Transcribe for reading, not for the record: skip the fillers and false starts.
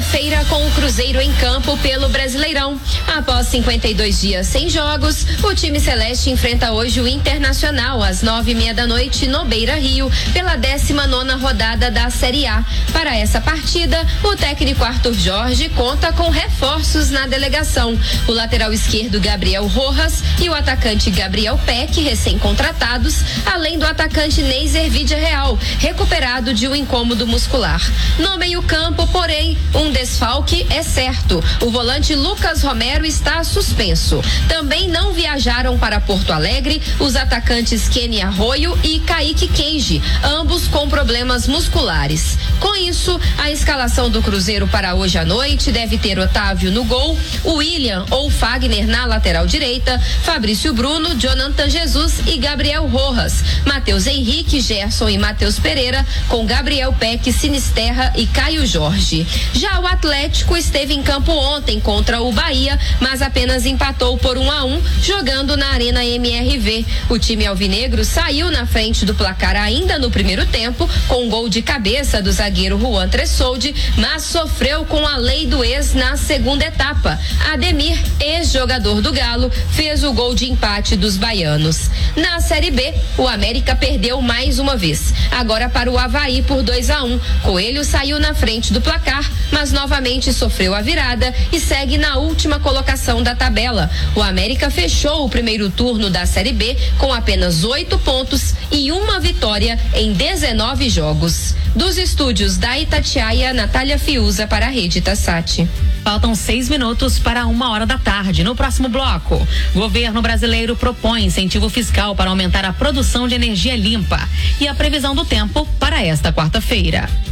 quarta-feira com o Cruzeiro em campo pelo Brasileirão. Após 52 dias sem jogos, o time celeste enfrenta hoje o Internacional às 9:30 da noite no Beira-Rio pela 19ª rodada da Série A. Para essa partida, o técnico Arthur Jorge conta com reforços na delegação. O lateral esquerdo Gabriel Rojas e o atacante Gabriel Peck, recém-contratados, além do atacante Neiser Vidiareal, recuperado de um incômodo muscular. No meio-campo, porém, um desfalque é certo. O volante Lucas Romero está suspenso. Também não viajaram para Porto Alegre os atacantes Kenny Arroio e Kaique Kenji, ambos com problemas musculares. Com isso, a escalação do Cruzeiro para hoje à noite deve ter Otávio no gol, William ou Fagner na lateral direita, Fabrício Bruno, Jonathan Jesus e Gabriel Rojas, Matheus Henrique, Gerson e Matheus Pereira, com Gabriel Peck, Sinisterra e Caio Jorge. Já o Atlético esteve em campo ontem contra o Bahia, mas apenas empatou por 1-1, jogando na Arena MRV. O time alvinegro saiu na frente do placar ainda no primeiro tempo, com um gol de cabeça do zagueiro Juan Tressoldi, mas sofreu com a lei do ex na segunda etapa. Ademir, ex-jogador do Galo, fez o gol de empate dos baianos. Na Série B, o América perdeu mais uma vez, agora para o Avaí por 2-1. Coelho saiu na frente do placar, mas novamente sofreu a virada e segue na última colocação da tabela. O América fechou o primeiro turno da Série B com apenas 8 pontos e uma vitória em 19 jogos. Dos estúdios da Itatiaia, Natália Fiuza para a Rede Tassati. Faltam 6 minutos para 1h da tarde. No próximo bloco, governo brasileiro propõe incentivo fiscal para aumentar a produção de energia limpa e a previsão do tempo para esta quarta-feira.